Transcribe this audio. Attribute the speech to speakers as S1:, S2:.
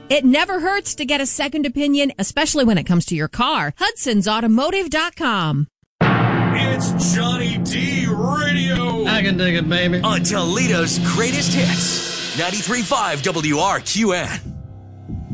S1: It never hurts to get a second opinion, especially when it comes to your car. Hudson'sAutomotive.com.
S2: It's Johnny D Radio.
S3: I can dig it, baby.
S2: On Toledo's greatest hits. 93.5 WRQN.